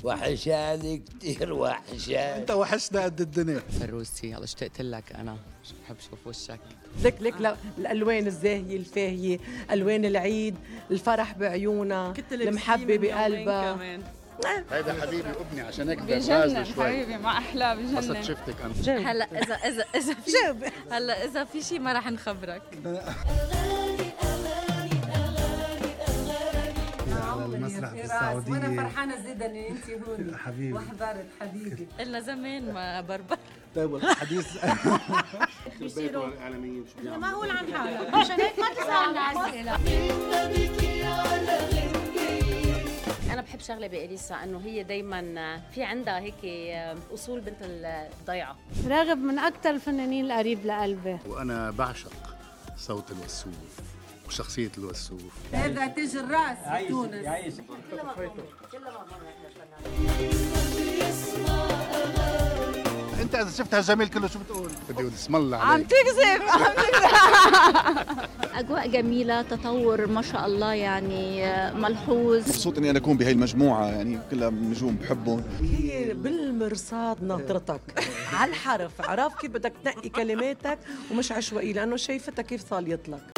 وحشاني كتير وحشاني. انت وحشنا قد الدنيا. فروسي يلا اشتقت لك انا، بحب اشوف وشك. لك الالوان الزاهيه الفاهيه، الوان العيد، الفرح بعيونها، المحبه بقلبها. هيدا حبيبي ابني عشان هيك بجنن حبيبي، ما احلى بجنن. قصد شفتك انا. هلا اذا في هلا اذا في شيء ما راح نخبرك. على المسرح بالسعودية وانا فرحانه جدا ان انت هون حبيبي وحضرت حبيبي. إلنا زمان ما بربر. طيب والحديث بيصيروا الاعلاميين معقول عن حالك عشان هيك ما تسالنا اسئله. انا بحب شغله بإليسا انه هي دايما في عندها هيك اصول بنت الضيعه. راغب من اكثر الفنانين القريب لقلبي. وانا بعشق صوت الوسوف وشخصية الوسوف. هذا تاج الراس بتونس. انت اذا شفتها جميل كله شو بتقول؟ بدي اقول اسم الله عليك. عم تكذب. أجواء جميلة، تطور ما شاء الله يعني ملحوظ. مبسوط اني انا اكون بهي المجموعه، يعني كلها نجوم بحبهم. هي بالمرصاد ناطرتك على الحرف، عرف كيف بدك تنقي كلماتك ومش عشوائي، لانه شايفتها كيف صاليت لك.